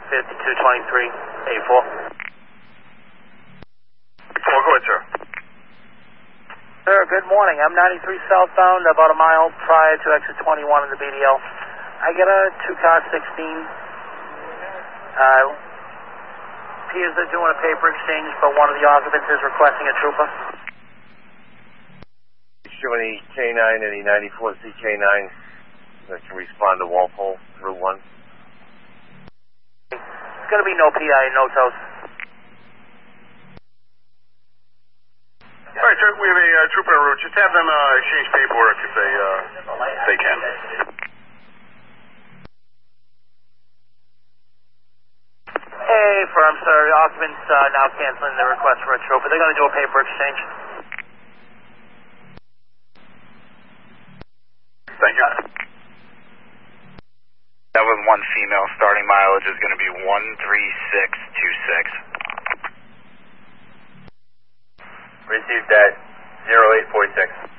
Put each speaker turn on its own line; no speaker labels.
5223, 84.
Well, go ahead, sir.
Sir, good morning. I'm 93 southbound, about a mile prior to exit 21 in the BDL. I get a two-car 16. Appears they're doing a paper exchange, but one of the occupants is requesting a trooper.
Showing the K9 and the 94 CK9 that can respond to Walpole through 1.
It's going to be no PI, no toast.
All right, sir, we have a trooper en route. Just have them exchange paperwork if they can.
Hey, firm, sir. Occupants now canceling their request for a trooper. They're going to do a paper exchange.
Thank you.
7-1 female, starting mileage is going to be 13626.
Received that 0846.